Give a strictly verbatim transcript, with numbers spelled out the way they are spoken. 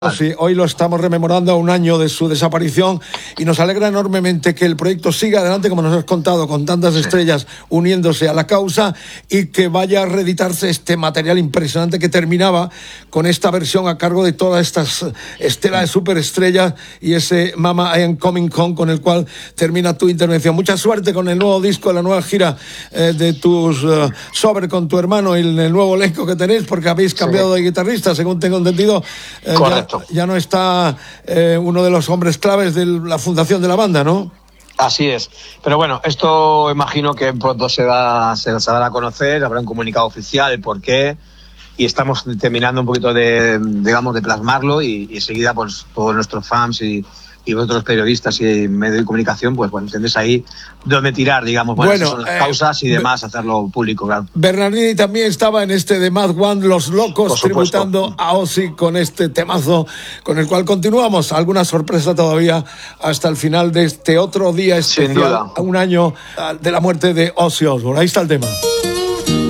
Sí, hoy lo estamos rememorando a un año de su desaparición y nos alegra enormemente que el proyecto siga adelante, como nos has contado, con tantas Sí. estrellas uniéndose a la causa, y que vaya a reeditarse este material impresionante que terminaba con esta versión a cargo de todas estas estelas de superestrellas y ese Mama I Am Coming Home con el cual termina tu intervención. Mucha suerte con el nuevo disco, la nueva gira eh, de tus uh, Sober con tu hermano y el, el nuevo elenco que tenéis, porque habéis cambiado Sí. de guitarrista, según tengo entendido. Eh, Correcto. Ya, ya no está eh, uno de los hombres claves de la fundación de la banda, ¿no? Así es. Pero bueno, esto imagino que pronto se va, se, se dará a conocer, habrá un comunicado oficial, el porqué, y estamos terminando un poquito de, digamos, de plasmarlo y, y enseguida, pues, todos nuestros fans y, y vosotros periodistas y medios de comunicación, pues, bueno, tendréis ahí donde tirar, digamos, bueno, Bueno, esas son las eh, causas y demás, hacerlo público, claro. Bernardini también estaba en este de Mad One, Los Locos, Por supuesto. tributando a Ozzy con este temazo con el cual continuamos. Alguna sorpresa todavía hasta el final de este otro día especial, Sin duda. a un año ah, de la muerte de Ozzy Osbourne. Ahí está el tema.